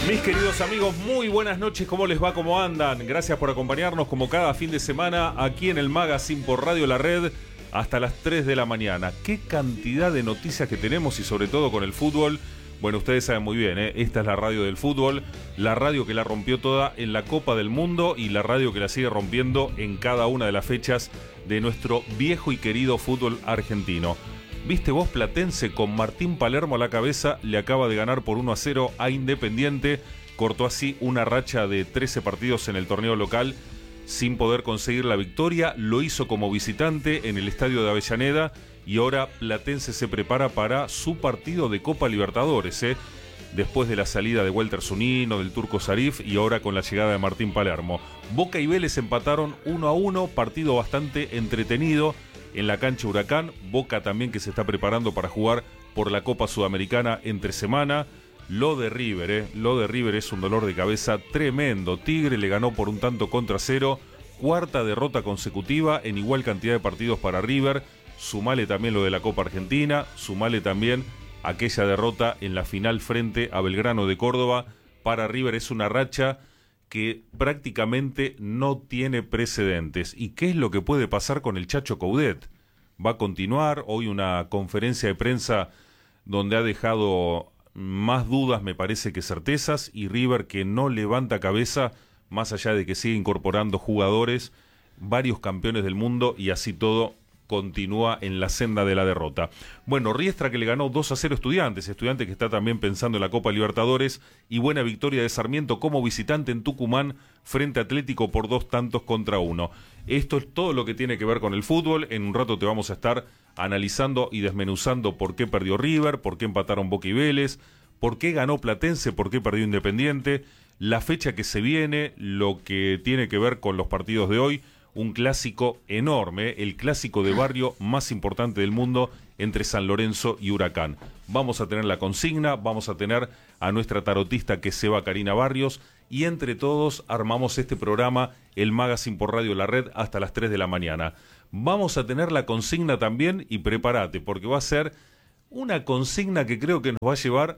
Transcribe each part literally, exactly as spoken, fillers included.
Mis queridos amigos, muy buenas noches, ¿cómo les va? ¿Cómo andan? Gracias por acompañarnos como cada fin de semana aquí en el Magazine por Radio La Red hasta las tres de la mañana. Qué cantidad de noticias que tenemos y sobre todo con el fútbol. Bueno, ustedes saben muy bien, ¿eh? Esta es la radio del fútbol, la radio que la rompió toda en la Copa del Mundo y la radio que la sigue rompiendo en cada una de las fechas de nuestro viejo y querido fútbol argentino. Viste vos, Platense con Martín Palermo a la cabeza le acaba de ganar por uno a cero a Independiente, cortó así una racha de trece partidos en el torneo local sin poder conseguir la victoria, lo hizo como visitante en el estadio de Avellaneda y ahora Platense se prepara para su partido de Copa Libertadores, ¿eh? Después de la salida de Walter Zunino, del Turco Sarif y ahora con la llegada de Martín Palermo. Boca y Vélez empataron uno a uno, partido bastante entretenido en la cancha Huracán. Boca también que se está preparando para jugar por la Copa Sudamericana entre semana. Lo de River, eh, lo de River es un dolor de cabeza tremendo. Tigre le ganó por un tanto contra cero, cuarta derrota consecutiva en igual cantidad de partidos para River. Sumale también lo de la Copa Argentina, sumale también aquella derrota en la final frente a Belgrano de Córdoba. Para River es una racha que prácticamente no tiene precedentes. ¿Y qué es lo que puede pasar con el Chacho Coudet? Va a continuar hoy una conferencia de prensa donde ha dejado más dudas, me parece, que certezas, y River que no levanta cabeza, más allá de que sigue incorporando jugadores, varios campeones del mundo, y así todo continúa en la senda de la derrota. Bueno, Riestra que le ganó dos a cero a Estudiantes, Estudiantes que está también pensando en la Copa Libertadores, y buena victoria de Sarmiento como visitante en Tucumán frente a Atlético por dos tantos contra uno. Esto es todo lo que tiene que ver con el fútbol. En un rato te vamos a estar analizando y desmenuzando por qué perdió River, por qué empataron Boca y Vélez, por qué ganó Platense, por qué perdió Independiente, la fecha que se viene, lo que tiene que ver con los partidos de hoy. Un clásico enorme, el clásico de barrio más importante del mundo entre San Lorenzo y Huracán. Vamos a tener la consigna, vamos a tener a nuestra tarotista que se va, Karina Barrios, y entre todos armamos este programa, el Magazine por Radio La Red, hasta las tres de la mañana. Vamos a tener la consigna también y prepárate, porque va a ser una consigna que creo que nos va a llevar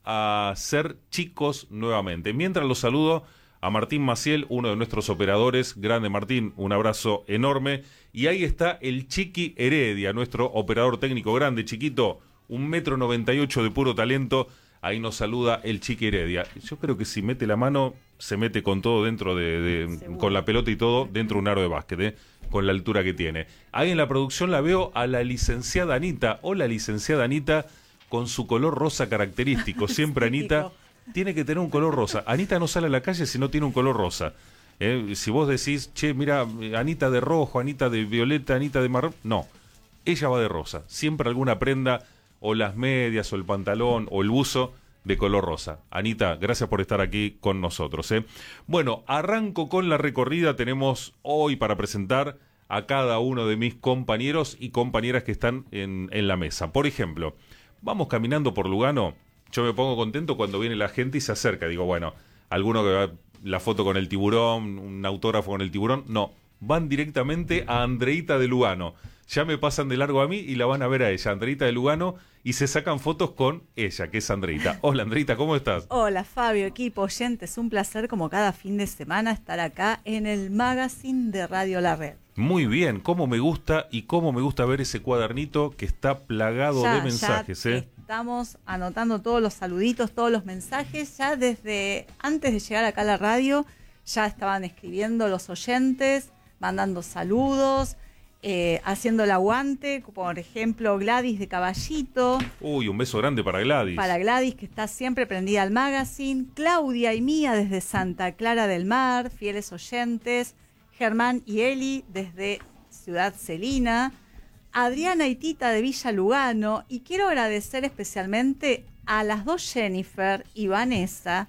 a ser chicos nuevamente. Mientras los saludo a Martín Maciel, uno de nuestros operadores. Grande Martín, un abrazo enorme. Y ahí está el Chiqui Heredia, nuestro operador técnico grande, chiquito, un metro noventa y ocho de puro talento. Ahí nos saluda el Chiqui Heredia. Yo creo que si mete la mano, se mete con todo dentro de, de con la pelota y todo, dentro de un aro de básquet, ¿eh? Con la altura que tiene. Ahí en la producción la veo a la licenciada Anita. Hola, licenciada Anita, con su color rosa característico. Siempre Anita tiene que tener un color rosa. Anita no sale a la calle si no tiene un color rosa. Eh, si vos decís, che, mira, Anita de rojo, Anita de violeta, Anita de marrón, no. Ella va de rosa. Siempre alguna prenda, o las medias, o el pantalón, o el buzo de color rosa. Anita, gracias por estar aquí con nosotros. ¿eh? Bueno, arranco con la recorrida. Tenemos hoy para presentar a cada uno de mis compañeros y compañeras que están en, en la mesa. Por ejemplo, vamos caminando por Lugano. Yo me pongo contento cuando viene la gente y se acerca. Digo, bueno, alguno que va la foto con el tiburón, un autógrafo con el tiburón. No, van directamente a Andreita de Lugano. Ya me pasan de largo a mí y la van a ver a ella, Andreita de Lugano, y se sacan fotos con ella, que es Andreita. Hola, Andreita, ¿cómo estás? Hola, Fabio, equipo, oyentes. Un placer, como cada fin de semana, estar acá en el Magazine de Radio La Red. Muy bien, cómo me gusta y cómo me gusta ver ese cuadernito que está plagado ya, de mensajes. Ya ¿eh? Estamos anotando todos los saluditos, todos los mensajes. Ya desde antes de llegar acá a la radio, ya estaban escribiendo los oyentes, mandando saludos, eh, haciendo el aguante. Por ejemplo, Gladys de Caballito. Uy, un beso grande para Gladys. Para Gladys, que está siempre prendida al magazine. Claudia y Mía desde Santa Clara del Mar, fieles oyentes. Germán y Eli desde Ciudad Celina. Adriana y Tita de Villa Lugano. Y quiero agradecer especialmente a las dos Jennifer y Vanessa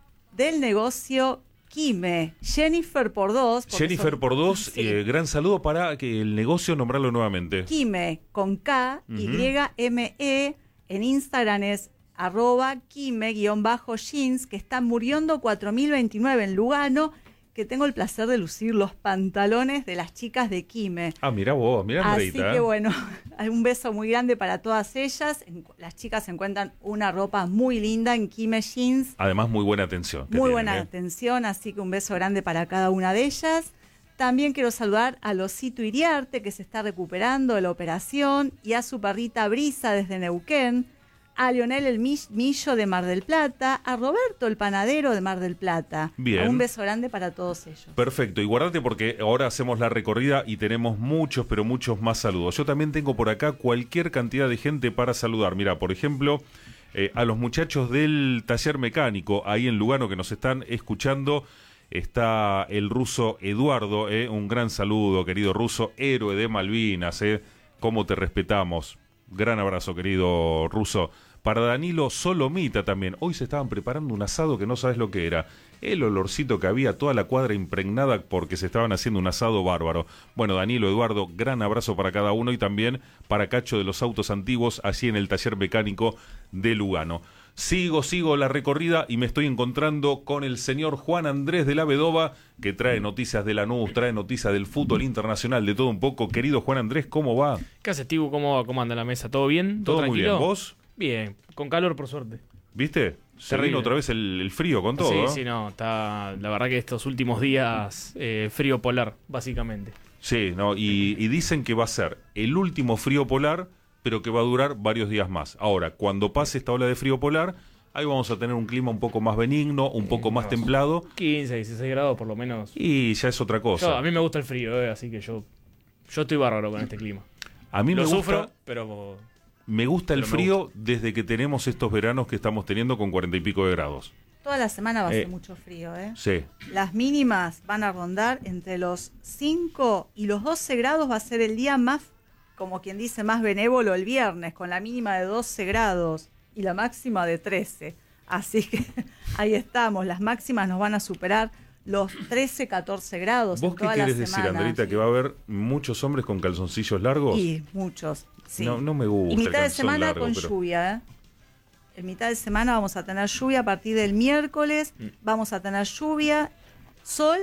del negocio Quime. Jennifer por dos. Jennifer son, por dos, sí. eh, gran saludo para que el negocio nombrarlo nuevamente. Quime con K, uh-huh. Y M E. En Instagram es arroba Quime-jeans, que está Muriondo cuatro mil veintinueve en Lugano, que tengo el placer de lucir los pantalones de las chicas de Quime. Ah, mirá vos, mirá Andreita. Así que ¿eh? bueno, un beso muy grande para todas ellas. Las chicas encuentran una ropa muy linda en Quime Jeans. Además, muy buena atención. Muy tienen, buena ¿eh? atención, así que un beso grande para cada una de ellas. También quiero saludar a Losito Iriarte, que se está recuperando de la operación, y a su perrita Brisa desde Neuquén, a Leonel el Millo de Mar del Plata, a Roberto el Panadero de Mar del Plata. Bien. Un beso grande para todos ellos. Perfecto, y guardate porque ahora hacemos la recorrida y tenemos muchos, pero muchos más saludos. Yo también tengo por acá cualquier cantidad de gente para saludar. Mira, por ejemplo, eh, a los muchachos del taller mecánico, ahí en Lugano, que nos están escuchando. Está el ruso Eduardo, eh, un gran saludo, querido ruso, héroe de Malvinas, eh, cómo te respetamos. Gran abrazo, querido ruso. Para Danilo Solomita también. Hoy se estaban preparando un asado que no sabes lo que era. El olorcito que había, toda la cuadra impregnada porque se estaban haciendo un asado bárbaro. Bueno, Danilo, Eduardo, gran abrazo para cada uno y también para Cacho de los Autos Antiguos, allí en el taller mecánico de Lugano. Sigo, sigo la recorrida y me estoy encontrando con el señor Juan Andrés de la Vedova, que trae noticias de Lanús, trae noticias del fútbol internacional, de todo un poco. Querido Juan Andrés, ¿cómo va? ¿Qué haces, Tibu? ¿Cómo, ¿Cómo anda la mesa? ¿Todo bien? ¿Todo, ¿Todo muy tranquilo? bien? ¿Vos? Bien, con calor por suerte. ¿Viste? Se Terrible. vino otra vez el, el frío con todo, Sí, ¿eh? sí, no, está, la verdad que estos últimos días eh, frío polar, básicamente. Sí, no, y, y dicen que va a ser el último frío polar, pero que va a durar varios días más. Ahora, cuando pase esta ola de frío polar, ahí vamos a tener un clima un poco más benigno, un poco más templado. quince, dieciséis grados por lo menos. Y ya es otra cosa. Yo, a mí me gusta el frío, eh, así que yo, yo estoy bárbaro con este clima. A mí Lo me gusta, sufro, pero... me gusta el pero me frío gusta. desde que tenemos estos veranos que estamos teniendo con cuarenta y pico de grados. Toda la semana va a Eh, ser mucho frío, ¿eh? Sí. Las mínimas van a rondar entre los cinco y los doce grados. Va a ser el día más, como quien dice, más benévolo el viernes, con la mínima de doce grados y la máxima de trece. Así que ahí estamos, las máximas nos van a superar los trece, catorce grados. ¿Vos en qué toda la querés decir, semana. Andrita? ¿Que va a haber muchos hombres con calzoncillos largos? Y muchos, sí. No, no me gusta Y el mitad de calzón semana largo, con pero- lluvia, ¿eh? En mitad de semana vamos a tener lluvia a partir del miércoles. Vamos a tener lluvia, sol,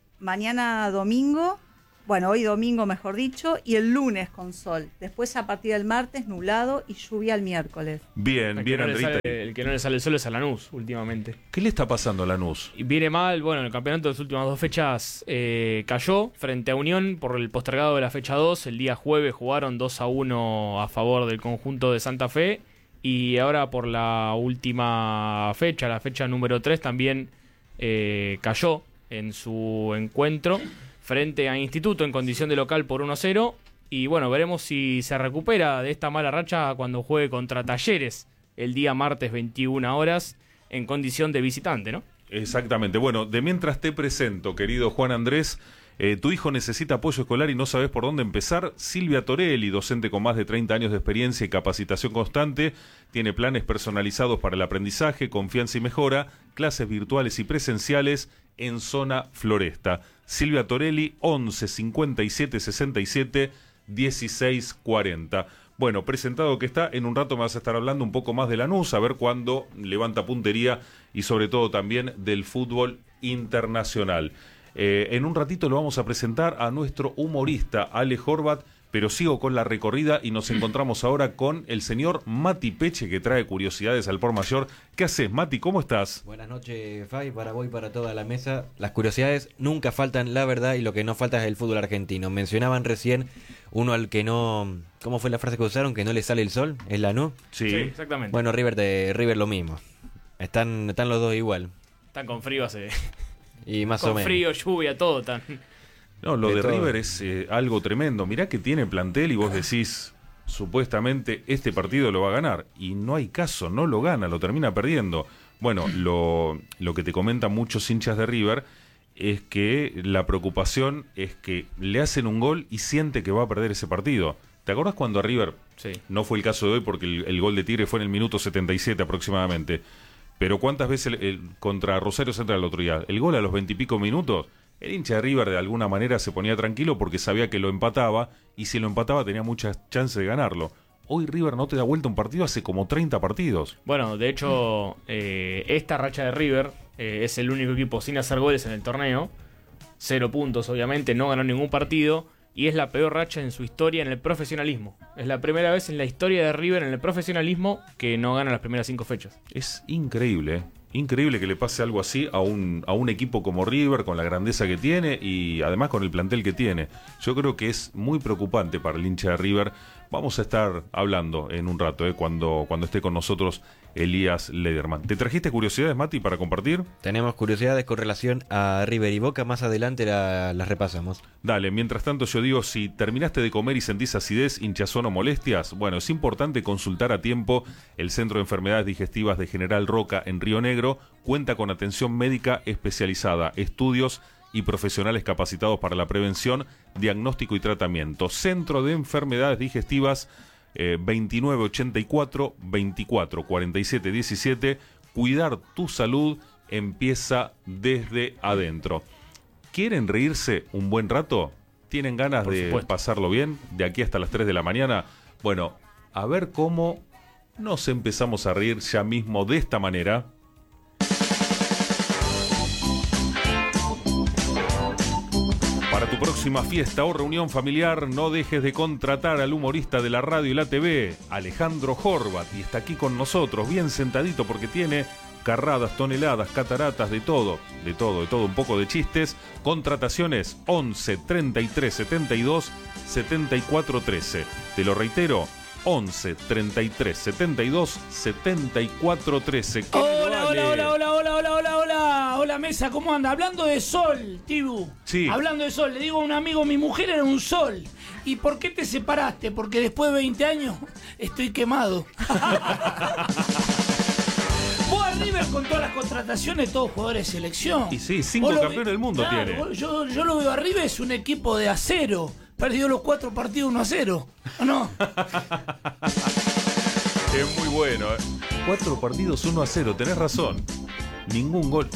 mañana domingo, bueno, hoy domingo mejor dicho, y el lunes con sol. Después a partir del martes nublado y lluvia el miércoles. Bien, El que, bien, no le Andrita. sale, el que no le sale el sol es a Lanús últimamente. ¿Qué le está pasando a Lanús? Y viene mal, bueno, el campeonato de las últimas dos fechas eh, cayó frente a Unión por el postergado de la fecha dos. El día jueves jugaron dos a uno a favor del conjunto de Santa Fe. Y ahora por la última fecha, la fecha número tres, también eh, cayó en su encuentro frente a Instituto en condición de local por uno a cero. Y bueno, veremos si se recupera de esta mala racha cuando juegue contra Talleres el día martes veintiuna horas en condición de visitante, ¿no? Exactamente. Bueno, de mientras te presento, querido Juan Andrés, eh, tu hijo necesita apoyo escolar y no sabes por dónde empezar. Silvia Torelli, docente con más de treinta años de experiencia y capacitación constante, tiene planes personalizados para el aprendizaje, confianza y mejora, clases virtuales y presenciales en zona Floresta. Silvia Torelli, once cincuenta y siete sesenta y siete dieciséis cuarenta. Bueno, presentado que está, en un rato me vas a estar hablando un poco más de Lanús, a ver cuándo levanta puntería y sobre todo también del fútbol internacional. Eh, en un ratito lo vamos a presentar a nuestro humorista Ale Horvat, pero sigo con la recorrida y nos encontramos ahora con el señor Mati Peche, que trae curiosidades al por mayor. ¿Qué haces, Mati? ¿Cómo estás? Buenas noches, Fai, para vos y para toda la mesa. Las curiosidades nunca faltan, la verdad, y lo que no falta es el fútbol argentino. Mencionaban recién uno al que no... ¿Cómo fue la frase que usaron? ¿Que no le sale el sol? ¿Es Lanús? Sí. Sí, exactamente. Bueno, River, de River lo mismo. Están, están los dos igual. Están con frío hace... Y más o con menos. frío, lluvia, todo tan... No, lo De de, todo. River es eh, algo tremendo. Mirá que tiene plantel y vos decís, supuestamente este partido lo va a ganar. Y no hay caso, no lo gana, lo termina perdiendo. Bueno, lo, lo que te comentan muchos hinchas de River es que la preocupación es que le hacen un gol y siente que va a perder ese partido. ¿Te acordás cuando a River, Sí. no fue el caso de hoy porque el, el gol de Tigre fue en el minuto setenta y siete aproximadamente, pero cuántas veces el, el- contra Rosario Central el otro día, el gol a los veintipico minutos, el hincha de River de alguna manera se ponía tranquilo porque sabía que lo empataba y si lo empataba tenía muchas chances de ganarlo. Hoy River no te da vuelta un partido hace como treinta partidos. Bueno, de hecho, eh, esta racha de River eh, es el único equipo sin hacer goles en el torneo, cero puntos obviamente, no ganó ningún partido y es la peor racha en su historia en el profesionalismo. Es la primera vez en la historia de River en el profesionalismo que no gana las primeras cinco fechas. Es increíble, ¿eh? Increíble que le pase algo así a un, a un equipo como River, con la grandeza que tiene y además con el plantel que tiene. Yo creo que es muy preocupante para el hincha de River. Vamos a estar hablando en un rato, ¿eh? cuando, cuando esté con nosotros Elías Lederman. ¿Te trajiste curiosidades, Mati, para compartir? Tenemos curiosidades con relación a River y Boca, más adelante la- las repasamos. Dale, mientras tanto yo digo, si terminaste de comer y sentís acidez, hinchazón o molestias, bueno, es importante consultar a tiempo. El Centro de Enfermedades Digestivas de General Roca en Río Negro cuenta con atención médica especializada, estudios y profesionales capacitados para la prevención, diagnóstico y tratamiento. Centro de Enfermedades Digestivas, eh, veintinueve ochenta y cuatro, veinticuatro cuarenta y siete diecisiete. Cuidar tu salud empieza desde adentro. ¿Quieren reírse un buen rato? ¿Tienen ganas Por de supuesto. pasarlo bien de aquí hasta las tres de la mañana? Bueno, a ver cómo nos empezamos a reír ya mismo de esta manera. Para tu próxima fiesta o reunión familiar, no dejes de contratar al humorista de la radio y la T V, Alejandro Horvat, y está aquí con nosotros, bien sentadito porque tiene carradas, toneladas, cataratas, de todo, de todo, de todo, un poco de chistes. Contrataciones once treinta y tres setenta y dos setenta y cuatro trece. Te lo reitero, once treinta y tres setenta y dos setenta y cuatro trece. Hola, hola, hola, hola, hola, hola, hola, hola, hola, mesa, ¿cómo anda? Hablando de sol, Tibu. Sí. Hablando de sol, le digo a un amigo, mi mujer era un sol. ¿Y por qué te separaste? Porque después de veinte años estoy quemado. Vos a River con todas las contrataciones, todos jugadores de selección. Y sí, cinco Vos lo campeones ve- del mundo Claro, tiene. vos- Yo, yo lo veo a River, es un equipo de acero. Perdió los cuatro partidos uno a cero. ¿O no? Es muy bueno, ¿eh? Cuatro partidos uno a cero, tenés razón. Ningún gol.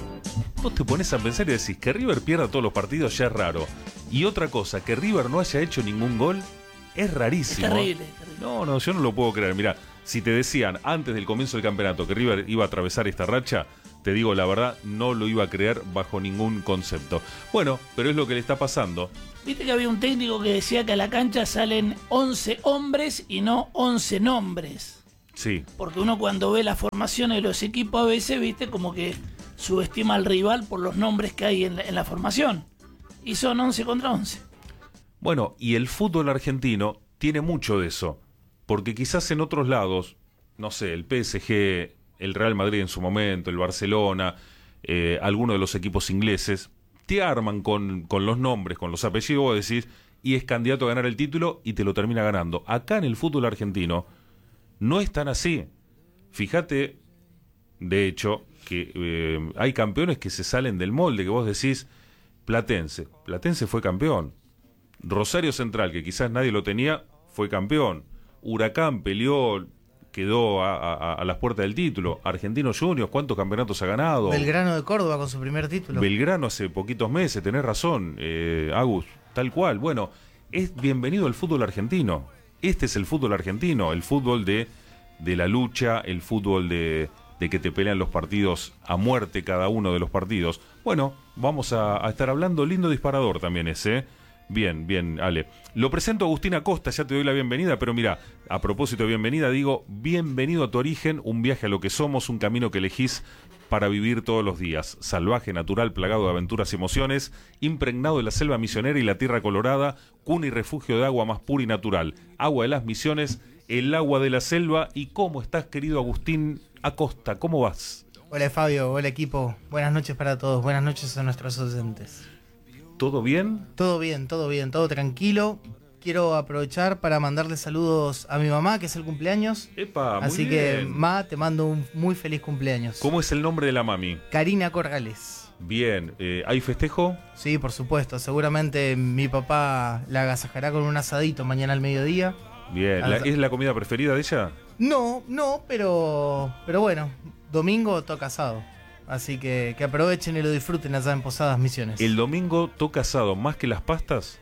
Vos te pones a pensar y decís que River pierda todos los partidos, ya es raro. Y otra cosa, que River no haya hecho ningún gol, es rarísimo. Es terrible, es terrible. No, no, yo no lo puedo creer. Mirá, si te decían antes del comienzo del campeonato que River iba a atravesar esta racha, te digo la verdad, no lo iba a creer bajo ningún concepto. Bueno, pero es lo que le está pasando. Viste que había un técnico que decía que a la cancha salen once hombres y no once nombres. Sí, Porque uno cuando ve las formaciones de los equipos a veces, viste, como que subestima al rival por los nombres que hay en la, en la formación. Y son once contra once. bueno, y el fútbol argentino tiene mucho de eso. Porque quizás en otros lados, no sé, el P S G, el Real Madrid en su momento, el Barcelona, eh, algunos de los equipos ingleses, te arman con, con los nombres, con los apellidos, vos decís, y es candidato a ganar el título y te lo termina ganando. Acá en el fútbol argentino no es tan así. Fíjate, de hecho, que eh, hay campeones que se salen del molde, que vos decís, Platense. Platense fue campeón. Rosario Central, que quizás nadie lo tenía, fue campeón. Huracán peleó, quedó a, a- a las puertas del título. Argentinos Juniors, ¿cuántos campeonatos ha ganado? Belgrano de Córdoba con su primer título. Belgrano hace poquitos meses, tenés razón, eh, Agus, tal cual. Bueno, es bienvenido al fútbol argentino. Este es el fútbol argentino, el fútbol de, de la lucha, el fútbol de, de que te pelean los partidos a muerte cada uno de los partidos. Bueno, vamos a, a estar hablando, lindo disparador también ese, ¿eh? Bien, bien, Ale. Lo presento a Agustín Acosta, ya te doy la bienvenida, pero mira, a propósito de bienvenida, digo, bienvenido a tu origen, un viaje a lo que somos, un camino que elegís para vivir todos los días. Salvaje, natural, plagado de aventuras y emociones, impregnado de la selva misionera y la tierra colorada, cuna y refugio de agua más pura y natural. Agua de las Misiones, el agua de la selva. ¿Y cómo estás, querido Agustín Acosta? ¿Cómo vas? Hola Fabio, hola equipo. Buenas noches para todos, buenas noches a nuestros oyentes. ¿Todo bien? Todo bien, todo bien, todo tranquilo. Quiero aprovechar para mandarle saludos a mi mamá, que es el cumpleaños. Epa, muy Así que, bien. Ma, te mando un muy feliz cumpleaños. ¿Cómo es el nombre de la mami? Karina Corrales. Bien, eh, ¿hay festejo? Sí, por supuesto. Seguramente mi papá la agasajará con un asadito mañana al mediodía. Bien, ¿La- ¿es la comida preferida de ella? No, no, pero pero bueno, domingo toca asado. Así que que aprovechen y lo disfruten allá en Posadas Misiones. ¿El domingo toca asado más que las pastas?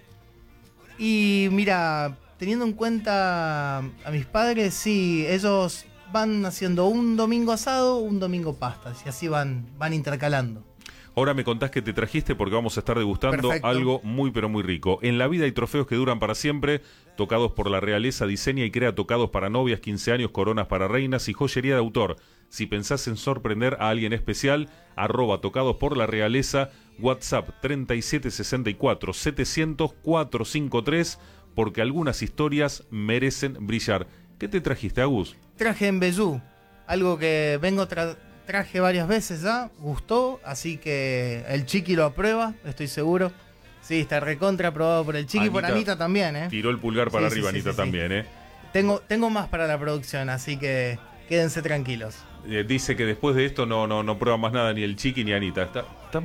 Y mira, teniendo en cuenta a mis padres, sí, ellos van haciendo un domingo asado, un domingo pastas, y así van, van intercalando. Ahora me contás que te trajiste porque vamos a estar degustando Perfecto. algo muy pero muy rico. En la vida hay trofeos que duran para siempre. Tocados por la realeza diseña y crea tocados para novias, quince años, coronas para reinas y joyería de autor. Si pensás en sorprender a alguien especial, arroba tocados por la realeza, WhatsApp treinta y siete sesenta y cuatro setecientos cuatrocientos cincuenta y tres, porque algunas historias merecen brillar. ¿Qué te trajiste, Agus? Traje en Bellú, algo que vengo tra traje varias veces ya, gustó, así que el Chiqui lo aprueba, estoy seguro. Sí, está recontra aprobado por el Chiqui y por Anita también, ¿eh? Tiró el pulgar para Sí, arriba, sí, sí, Anita sí, también, sí. ¿eh? Tengo, tengo más para la producción, así que quédense tranquilos. Eh, Dice que después de esto no, no, no prueba más nada ni el Chiqui ni Anita. ¿Está, está...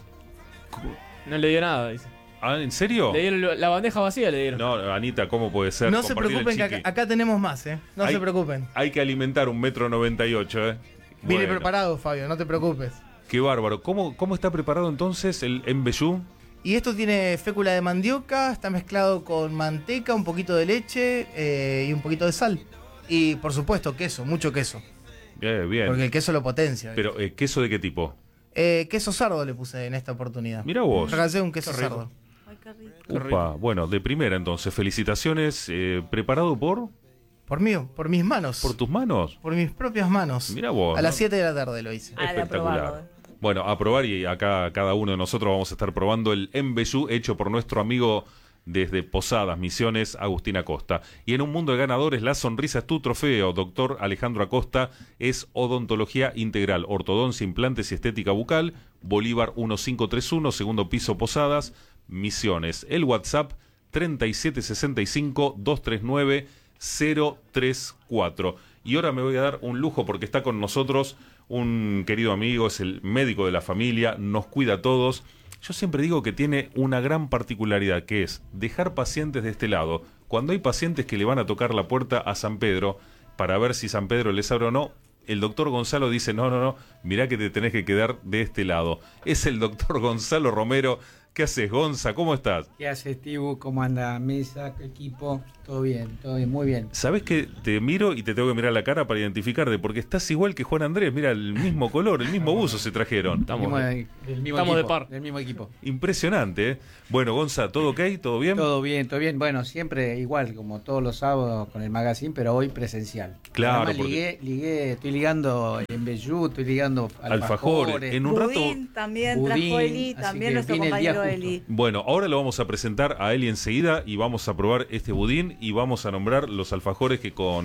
No le dio nada, dice. Ah, ¿en serio? Le dieron la bandeja vacía, le dieron. No, Anita, ¿cómo puede ser? No se Compartir el preocupen que Chiqui. acá, acá tenemos más, ¿eh? No Hay- se preocupen. Hay que alimentar un metro noventa y ocho, ¿eh? Vine Bueno, preparado, Fabio, no te preocupes. Qué bárbaro. ¿Cómo, cómo está preparado entonces el embellú? Y esto tiene fécula de mandioca, está mezclado con manteca, un poquito de leche eh, y un poquito de sal. Y por supuesto queso, mucho queso, Bien, bien. porque el queso lo potencia. Pero, eh, ¿queso de qué tipo? Eh, queso sardo le puse en esta oportunidad. Mira vos. Regalé un queso Qué rico. sardo. Ay, qué rico. Qué rico. Upa, bueno, de primera entonces, felicitaciones. Eh, ¿Preparado por? Por mí, por mis manos. ¿Por tus manos? Por mis propias manos. Mira vos. A ¿no? las siete de la tarde lo hice. Ah, de aprobarlo. Espectacular. Bueno, a probar y acá cada uno de nosotros vamos a estar probando el embellú hecho por nuestro amigo desde Posadas, Misiones, Agustín Acosta. Y en un mundo de ganadores, la sonrisa es tu trofeo. Doctor Alejandro Acosta es odontología integral, ortodoncia, implantes y estética bucal. Bolívar quince treinta y uno, segundo piso, Posadas, Misiones. El WhatsApp treinta y siete sesenta y cinco, doscientos treinta y nueve, cero treinta y cuatro. Y ahora me voy a dar un lujo porque está con nosotros un querido amigo, es el médico de la familia, nos cuida a todos. Yo siempre digo que tiene una gran particularidad, que es dejar pacientes de este lado. Cuando hay pacientes que le van a tocar la puerta a San Pedro para ver si San Pedro les abre o no, el doctor Gonzalo dice, no, no, no, mirá que te tenés que quedar de este lado. Es el doctor Gonzalo Romero. ¿Qué haces, Gonza? ¿Cómo estás? ¿Qué haces, Tibu? ¿Cómo anda? Mesa, equipo, todo bien, todo bien, muy bien. ¿Sabés que te miro y te tengo que mirar la cara para identificarte? Porque estás igual que Juan Andrés, mira, el mismo color, el mismo buzo se trajeron. Estamos, Mismo de- del mismo estamos de equipo, par. Del mismo equipo. Impresionante, ¿eh? Bueno, Gonza, ¿todo ok? ¿Todo bien? Todo bien, todo bien. Bueno, siempre igual, como todos los sábados con el magazine, pero hoy presencial. Claro, Además, porque- ligué, ligué, estoy ligando en Bellú, estoy ligando Alfajores. alfajores. En un rato... Budín también Budín, trajo Eli, así también que nuestro viene el día compañero justo. Eli. Bueno, ahora lo vamos a presentar a Eli enseguida y vamos a probar este budín y vamos a nombrar los alfajores que con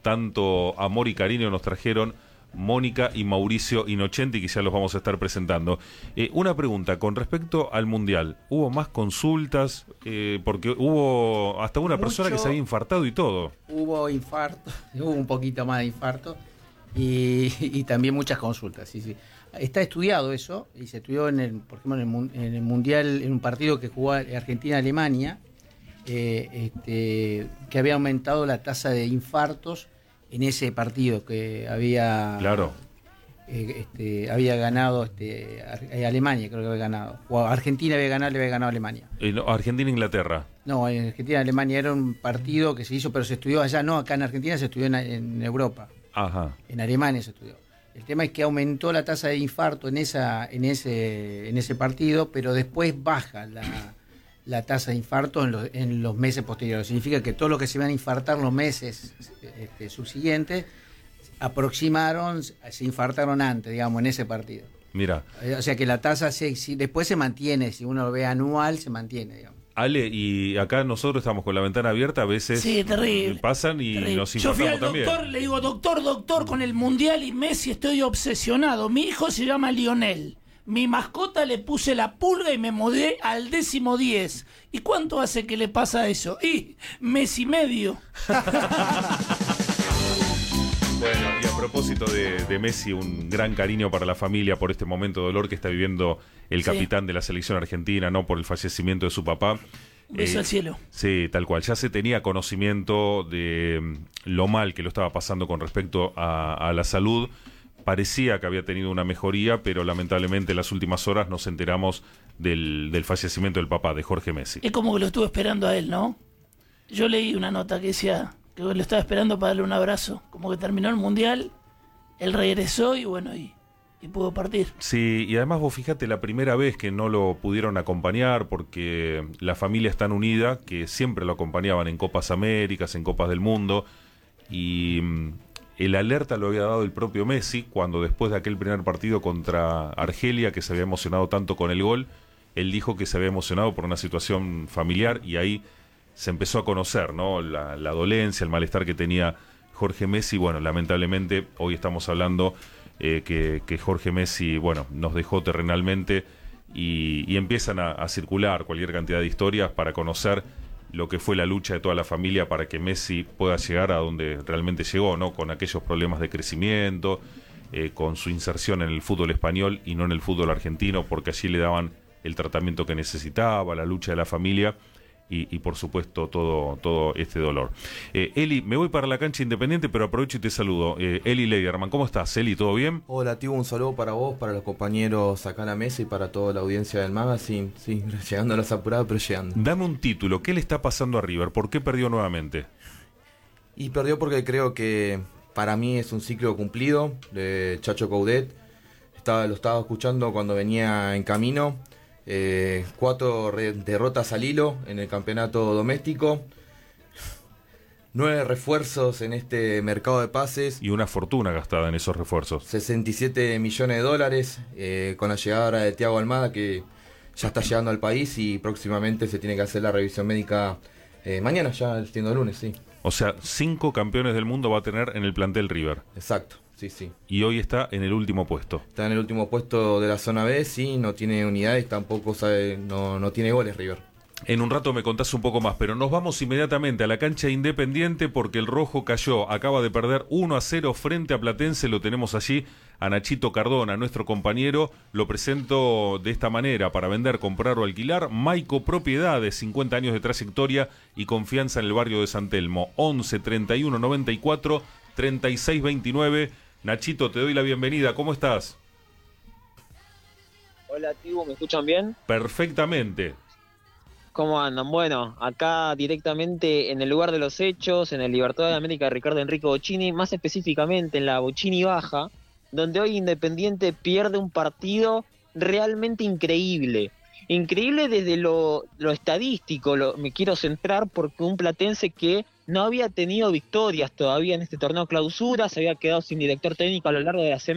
tanto amor y cariño nos trajeron Mónica y Mauricio Inocenti, que ya los vamos a estar presentando. Eh, una pregunta, con respecto al Mundial, ¿hubo más consultas? Eh, porque hubo hasta una Mucho. persona que se había infartado y todo. Hubo infarto, hubo un poquito más de infarto y, y también muchas consultas, sí, sí. Está estudiado eso, y se estudió en el, por ejemplo, en el, mun- en el Mundial, en un partido que jugó Argentina-Alemania, eh, este, que había aumentado la tasa de infartos en ese partido, que había Claro. eh, este, había ganado este, Ar- eh, Alemania, creo que había ganado. O Argentina había ganado, le había ganado a Alemania. Eh, no, Argentina-Inglaterra. No, en Argentina-Alemania era un partido que se hizo, pero se estudió allá, no, acá en Argentina se estudió en, en Europa, Ajá. en Alemania se estudió. El tema es que aumentó la tasa de infarto en esa en ese en ese partido, pero después baja la, la tasa de infarto en los, en los meses posteriores. Significa que todos los que se van a infartar los meses este, subsiguientes aproximaron, se infartaron antes, digamos, en ese partido. Mira, O sea que la tasa se, si después se mantiene, si uno lo ve anual, se mantiene, digamos. Ale, y acá nosotros estamos con la ventana abierta, a veces Sí, terrible. pasan y Terrible. nos Yo fui infartamos al también. doctor, le digo, doctor, doctor, con el Mundial y Messi estoy obsesionado. Mi hijo se llama Lionel. Mi mascota le puse la pulga y me mudé al décimo diez. ¿Y cuánto hace que le pasa eso? Y mes y medio. Bueno, y a propósito de, de Messi, un gran cariño para la familia por este momento de dolor que está viviendo el Sí. capitán de la selección argentina, ¿no? Por el fallecimiento de su papá. Un beso Eh, al cielo. Sí, tal cual. Ya se tenía conocimiento de mm, lo mal que lo estaba pasando con respecto a, a la salud. Parecía que había tenido una mejoría, pero lamentablemente en las últimas horas nos enteramos del, del fallecimiento del papá, de Jorge Messi. Es como que lo estuve esperando a él, ¿no? Yo leí una nota que decía que lo estaba esperando para darle un abrazo. Como que terminó el Mundial, él regresó y bueno, y, y pudo partir. Sí, y además vos fíjate la primera vez que no lo pudieron acompañar porque la familia es tan unida que siempre lo acompañaban en Copas Américas, en Copas del Mundo, y mm, el alerta lo había dado el propio Messi cuando después de aquel primer partido contra Argelia, que se había emocionado tanto con el gol, él dijo que se había emocionado por una situación familiar y ahí se empezó a conocer, ¿no? La, la dolencia, el malestar que tenía Jorge Messi. Bueno, lamentablemente hoy estamos hablando eh, que, que Jorge Messi, bueno, nos dejó terrenalmente y, y empiezan a, a circular cualquier cantidad de historias para conocer lo que fue la lucha de toda la familia para que Messi pueda llegar a donde realmente llegó, ¿no? Con aquellos problemas de crecimiento, eh, con su inserción en el fútbol español y no en el fútbol argentino, porque allí le daban el tratamiento que necesitaba, la lucha de la familia y, y por supuesto todo, todo este dolor. Eh, Eli, me voy para la cancha Independiente, pero aprovecho y te saludo. Eh, Eli Lederman, ¿cómo estás? Eli, ¿todo bien? Hola, Tibo, un saludo para vos, para los compañeros acá en la mesa y para toda la audiencia del magazine. Sí, llegando a las apuradas, pero llegando. Dame un título, ¿qué le está pasando a River? ¿Por qué perdió nuevamente? Y perdió porque creo que para mí es un ciclo cumplido de Chacho Coudet. Estaba, lo estaba escuchando cuando venía en camino. Eh, cuatro re- derrotas al hilo en el campeonato doméstico, nueve refuerzos en este mercado de pases y una fortuna gastada en esos refuerzos, sesenta y siete millones de dólares, eh, con la llegada ahora de Thiago Almada, que ya está llegando al país y próximamente se tiene que hacer la revisión médica, eh, mañana, ya siendo el lunes, sí. O sea, cinco campeones del mundo va a tener en el plantel River. Exacto. Sí, sí. Y hoy está en el último puesto. Está en el último puesto de la zona B, sí, no tiene unidades, tampoco sabe, no, no tiene goles River. En un rato me contás un poco más, pero nos vamos inmediatamente a la cancha Independiente porque el rojo cayó, acaba de perder uno a cero frente a Platense, lo tenemos allí a Nachito Cardona, nuestro compañero, lo presento de esta manera, para vender, comprar o alquilar, Maico Propiedades, cincuenta años de trayectoria y confianza en el barrio de San Telmo, once treinta y uno noventa y cuatro treinta y seis veintinueve. Nachito, te doy la bienvenida, ¿cómo estás? Hola, Tibu, ¿me escuchan bien? Perfectamente. ¿Cómo andan? Bueno, acá directamente en el lugar de los hechos, en el Libertador de América de Ricardo Enrique Bocchini, más específicamente en la Bocchini Baja, donde hoy Independiente pierde un partido realmente increíble. Increíble desde lo, lo estadístico, lo, me quiero centrar porque un platense que no había tenido victorias todavía en este torneo clausura, se había quedado sin director técnico a lo largo de la semana.